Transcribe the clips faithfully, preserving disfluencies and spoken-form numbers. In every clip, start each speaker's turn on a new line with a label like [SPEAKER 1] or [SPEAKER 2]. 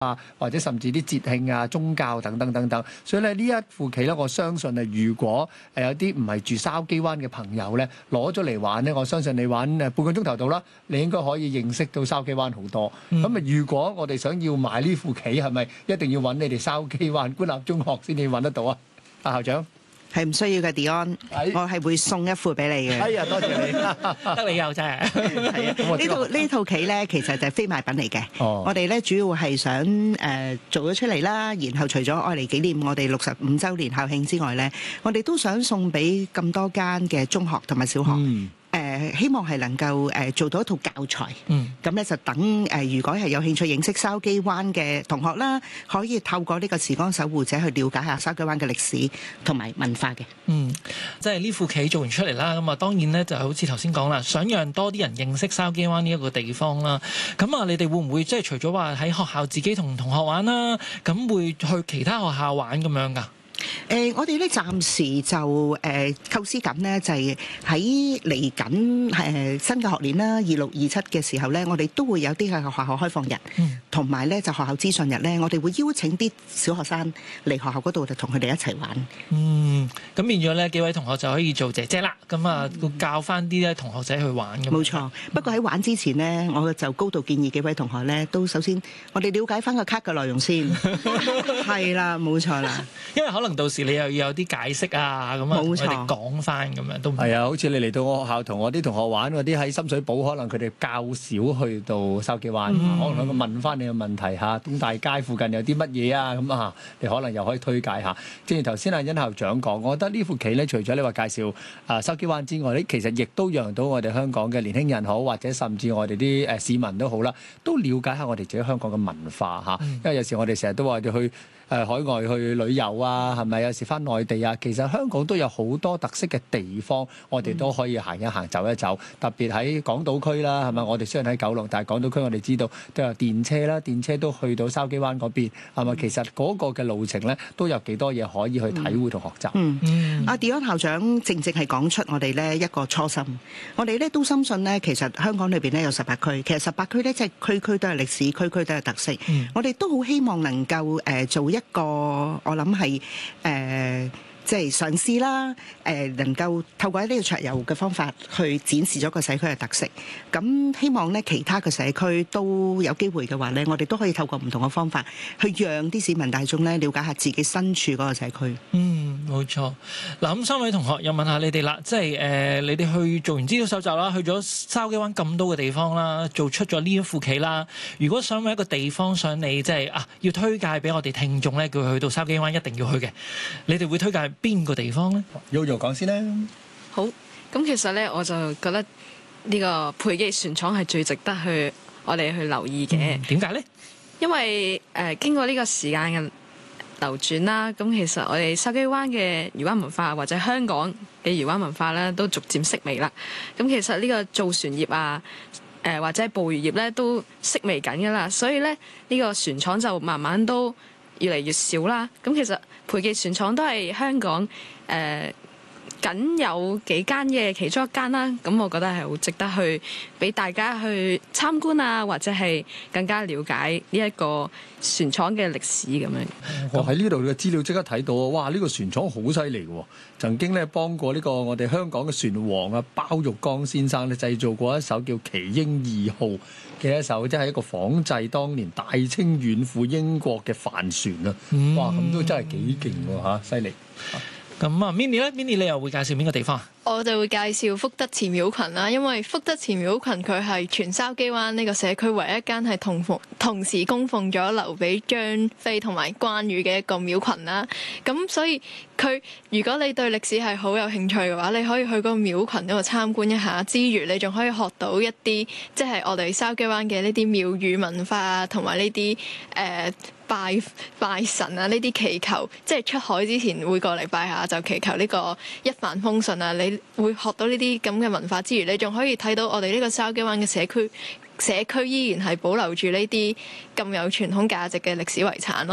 [SPEAKER 1] 啊，或者甚至啲節慶啊、宗教等等等等。所以咧呢一副棋咧，我相信啊，如果誒有啲唔係住筲箕灣嘅朋友咧，攞咗嚟玩咧，我相信你玩誒半個鐘頭到啦，你應該可以認識到筲箕灣好多。咁啊、嗯，如果我哋想要買呢副棋，係咪一定要揾你哋筲箕灣官立中學先至揾得到啊？阿校長。
[SPEAKER 2] 係唔需要嘅 Dion，我係會送一副俾你嘅。
[SPEAKER 1] 哎呀，多謝你，
[SPEAKER 2] 得你有啫。係啊，呢套呢套棋咧，其實就係非賣品嚟嘅。哦，我哋咧主要係想誒做咗出嚟啦，然後除咗愛嚟紀念我哋六十五週年校慶之外咧，我哋都想送俾咁多間嘅中學同埋小學。嗯。誒希望係能夠誒做到一套教材，咁咧就等誒如果係有興趣認識筲箕灣嘅同學啦，可以透過呢個時光守護者去了解下筲箕灣嘅歷史同埋文化嘅。嗯，
[SPEAKER 3] 即係呢副棋做完出嚟啦，咁啊當然咧就好似頭先講啦，想讓多啲人認識筲箕灣呢一個地方啦。咁啊，你哋會唔會即係除咗話喺學校自己同同學玩啦，咁會去其他學校玩咁樣㗎？
[SPEAKER 2] 誒，我哋咧暫時就誒構思緊咧，就係喺嚟緊誒新嘅學年啦，二六二七嘅時候咧，我哋都會有啲嘅學校開放日，同埋咧就學校資訊日咧，我哋會邀請啲小學生嚟學校嗰度，就同佢哋一齊玩。嗯，
[SPEAKER 3] 咁變咗咧，幾位同學就可以做姐姐啦。咁啊，教翻啲咧同學仔去玩咁。
[SPEAKER 2] 冇錯，不過喺玩之前咧，我就高度建議幾位同學咧，都首先我哋了解翻個卡嘅內容先。係啦，冇錯啦，
[SPEAKER 3] 因為可能到時你又要有啲解釋啊，咁啊，我哋講翻咁樣都係
[SPEAKER 1] 啊。好似你嚟到我學校同我啲同學玩嗰啲喺深水埗，可能佢哋較少去到筲箕灣，嗯、可能佢問翻你個問題嚇，東大街附近有啲乜嘢啊？咁啊，你可能又可以推介下。正如頭先阿殷校長講，我覺得呢副棋咧，除咗你話介紹啊筲箕灣之外，咧其實亦都讓到我哋香港嘅年輕人好，或者甚至我哋啲誒市民都好啦，都了解下我哋自己香港嘅文化嚇。嗯、因為有時我哋成日都話要去誒海外去旅遊啊，係咪有時翻內地啊？其實香港都有好多特色嘅地方，我哋都可以行一行、走一走。特別喺港島區啦，係咪？我哋雖然喺九龍，但係港島區我哋知道都有電車啦，電車都去到筲箕灣嗰邊，係咪？其實嗰個嘅路程咧都有幾多嘢可以去體會同學習。
[SPEAKER 2] 嗯嗯。阿 Dion 校長正正係講出我哋咧一個初心。我哋咧都深信咧，其實香港裏邊咧有十八區，其實十八區咧即係區區都係歷史，區區都係特色。嗯、我哋都好希望能夠誒、呃、做一個，我諗係誒。即係嘗試啦，誒能夠透過呢個桌遊嘅方法去展示咗個社區嘅特色。咁希望咧其他嘅社區都有機會嘅話咧，我哋都可以透過唔同嘅方法去讓啲市民大眾咧了解下自己身處嗰個社區。
[SPEAKER 3] 嗯，冇錯。嗱，咁三位同學又問下你哋啦，即係誒、呃、你哋去做完資料搜集啦，去咗筲箕灣咁多嘅地方啦，做出咗呢一副棋啦。如果想揾一個地方想你即係啊要推介俾我哋聽眾咧，叫佢去到筲箕灣一定要去嘅，你哋會推介邊個地方咧？Yoyo講先啦。
[SPEAKER 4] 好，咁其實咧我就覺得呢個培記船廠係最值得去我哋去留意嘅。
[SPEAKER 3] 點解咧？
[SPEAKER 4] 因為誒、呃、經過呢個時間嘅流轉啦，咁其實我哋筲箕灣嘅漁灣文化或者香港嘅漁灣文化咧都逐漸式微啦。咁其實呢個造船業啊，誒、呃、或者捕魚業咧都式微緊噶啦，所以咧呢、呢個船廠就慢慢都越嚟越少啦。咁其實培記船廠都係香港誒僅有幾間嘅其中一間啦。咁我覺得係好值得去俾大家去參觀啊，或者係更加了解呢一個船廠嘅歷史咁樣。
[SPEAKER 1] 我喺呢度嘅資料即刻睇到，哇！呢、呢個船廠好犀利嘅，曾經咧幫過呢個我哋香港嘅船王啊包玉剛先生咧製造過一艘叫奇英二號嘅一艘，即係一個仿製當年大清遠赴英國嘅帆船啊！嗯、哇，咁都真係幾勁喎嚇，犀利！
[SPEAKER 3] 咁啊，Minnie 咧，Minnie 你又會介紹邊個地方啊？
[SPEAKER 5] 我就會介紹福德祠廟群啦，因為福德祠廟群佢係全筲箕灣呢個社區唯一一間係同奉同時供奉咗劉備、張飛同埋關羽嘅一個廟群啦。咁所以佢如果你對歷史係好有興趣嘅話，你可以去嗰個廟群嗰度參觀一下，之餘你仲可以學到一啲即係我哋筲箕灣嘅呢啲廟宇文化啊，同埋呢啲誒拜拜神啊，呢啲祈求，即係出海之前會過嚟拜下，就祈求呢個一帆風順啊。你會學到呢啲咁嘅文化之餘，你仲可以睇到我哋呢個筲箕灣嘅社區，社區依然係保留住呢啲咁有傳統價值嘅歷史遺產咯。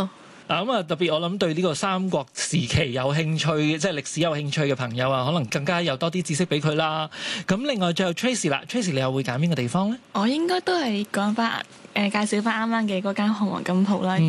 [SPEAKER 3] 嗱咁啊，特別我諗對呢個三國時期有興趣，即係歷史有興趣嘅朋友啊，可能更加有多啲知識俾佢啦。咁另外最後 Tracy 啦，Tracy 你又會揀邊個地方咧？
[SPEAKER 6] 我應該都係講翻誒介紹翻啱啱嘅嗰間紅黃金鋪啦。